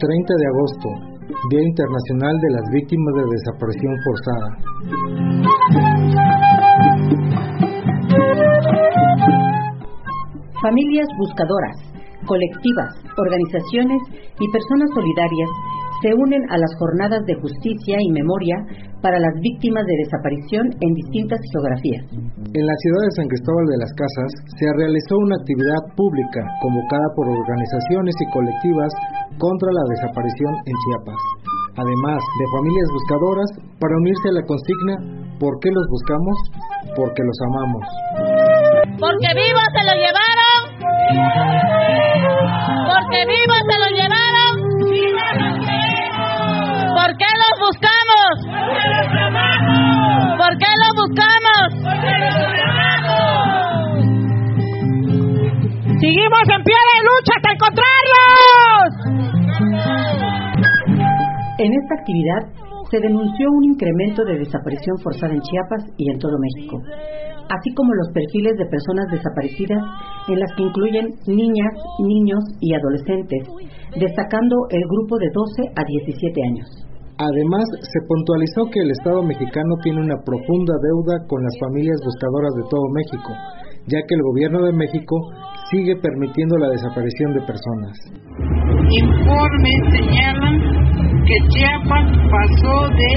30 de agosto, Día Internacional de las Víctimas de Desaparición Forzada. Familias buscadoras, colectivas, organizaciones y personas solidarias se unen a las jornadas de justicia y memoria para las víctimas de desaparición en distintas geografías. En la ciudad de San Cristóbal de las Casas se realizó una actividad pública convocada por organizaciones y colectivas contra la desaparición en Chiapas, además de familias buscadoras, para unirse a la consigna ¿por qué los buscamos? Porque los amamos. Porque vivos se lo llevaron. Porque vivos se lo llevaron. ¿Por qué los buscamos? Porque los amamos. ¿Por qué los buscamos? Porque los amamos. Seguimos en pie de lucha hasta encontrarlos. En esta actividad se denunció un incremento de desaparición forzada en Chiapas y en todo México, así como los perfiles de personas desaparecidas, en las que incluyen niñas, niños y adolescentes, destacando el grupo de 12 a 17 años. Además, se puntualizó que el Estado mexicano tiene una profunda deuda con las familias buscadoras de todo México, ya que el gobierno de México sigue permitiendo la desaparición de personas. Informes señalan que Chiapas pasó de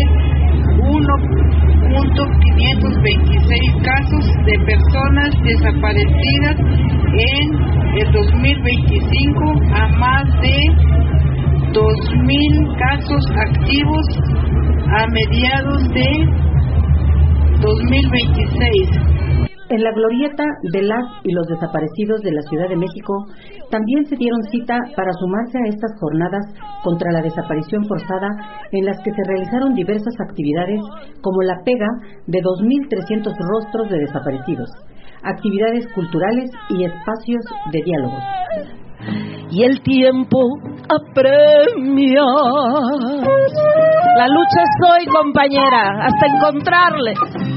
1.526 casos de personas desaparecidas en el 2025 a más de 2.000 casos activos a mediados de 2026. En la glorieta de las y los desaparecidos de la Ciudad de México también se dieron cita para sumarse a estas jornadas contra la desaparición forzada, en las que se realizaron diversas actividades como la pega de 2.300 rostros de desaparecidos, actividades culturales y espacios de diálogo. Y el tiempo apremia. La lucha es hoy, compañera, hasta encontrarle.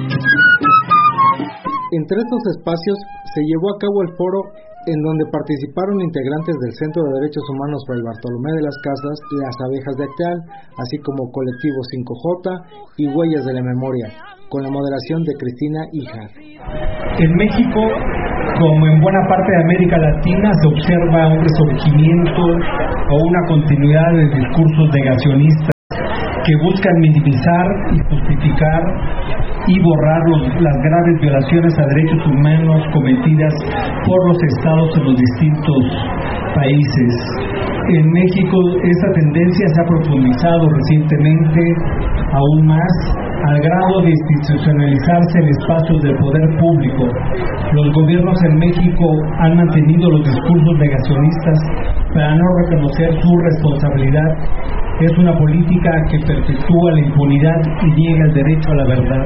Entre estos espacios se llevó a cabo el foro en donde participaron integrantes del Centro de Derechos Humanos Fray Bartolomé de las Casas, Las Abejas de Acteal, así como Colectivo 5J y Huellas de la Memoria, con la moderación de Cristina Híjar. En México, como en buena parte de América Latina, se observa un resurgimiento o una continuidad de discursos negacionistas que buscan minimizar y justificar y borrar las graves violaciones a derechos humanos cometidas por los estados en los distintos países. En México esta tendencia se ha profundizado recientemente aún más, al grado de institucionalizarse en espacios del poder público. Los gobiernos en México han mantenido los discursos negacionistas para no reconocer su responsabilidad. Es una política que perpetúa la impunidad y niega el derecho a la verdad.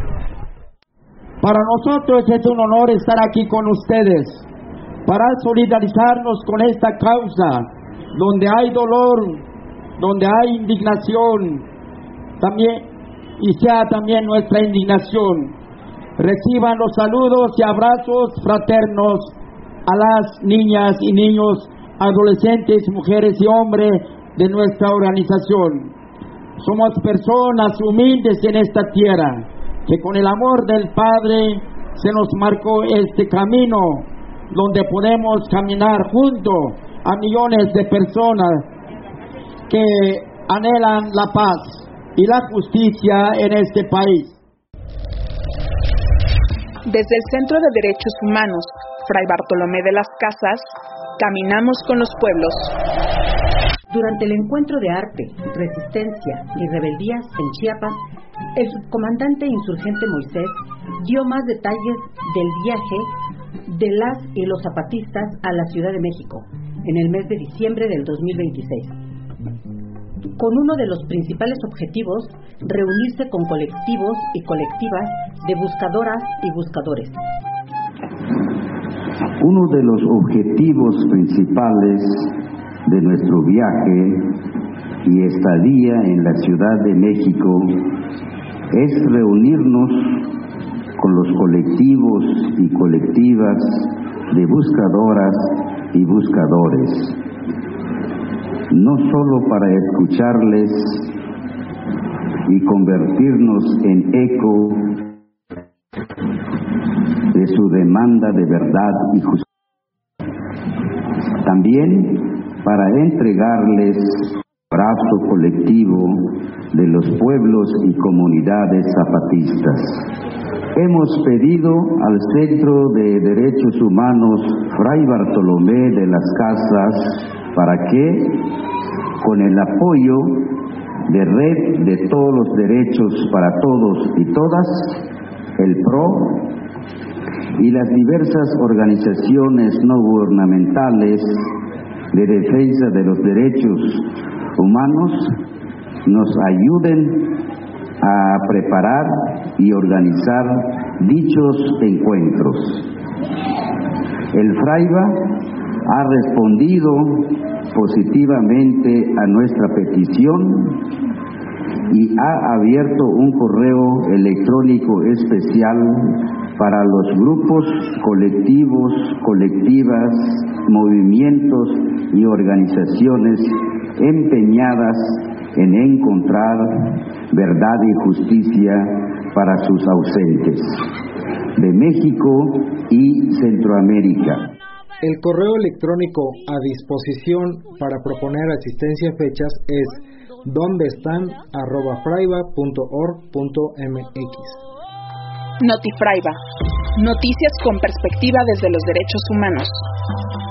Para nosotros es un honor estar aquí con ustedes para solidarizarnos con esta causa, donde hay dolor, donde hay indignación, también, y sea también nuestra indignación. Reciban los saludos y abrazos fraternos a las niñas y niños, adolescentes, mujeres y hombres de nuestra organización. Somos personas humildes en esta tierra, que con el amor del Padre se nos marcó este camino, donde podemos caminar junto a millones de personas que anhelan la paz y la justicia en este país. Desde el Centro de Derechos Humanos Fray Bartolomé de las Casas, caminamos con los pueblos. Durante el encuentro de arte, resistencia y rebeldías en Chiapas, el subcomandante insurgente Moisés dio más detalles del viaje de las y los zapatistas a la Ciudad de México en el mes de diciembre del 2026, con uno de los principales objetivos, reunirse con colectivos y colectivas de buscadoras y buscadores. Uno de los objetivos principales de nuestro viaje y estadía en la Ciudad de México es reunirnos con los colectivos y colectivas de buscadoras y buscadores. no solo para escucharles y convertirnos en eco de su demanda de verdad y justicia, también para entregarles abrazo colectivo de los pueblos y comunidades zapatistas. Hemos pedido al Centro de Derechos Humanos Fray Bartolomé de las Casas para que, con el apoyo de Red de Todos los Derechos para Todos y Todas, el PRO y las diversas organizaciones no gubernamentales de defensa de los derechos humanos, nos ayuden a preparar y organizar dichos encuentros. El Fraiba ha respondido positivamente a nuestra petición y ha abierto un correo electrónico especial para los grupos, colectivos, colectivas, movimientos y organizaciones empeñadas en encontrar verdad y justicia para sus ausentes de México y Centroamérica. El correo electrónico a disposición para proponer asistencia a fechas es dondestan@fraiba.org.mx. Notifraiba, noticias con perspectiva desde los derechos humanos.